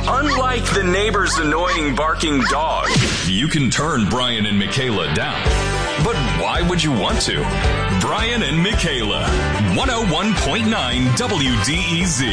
Unlike the neighbor's annoying barking dog, you can turn Brian and Michaela down. But why would you want to? Brian and Michaela, 101.9 WDEZ.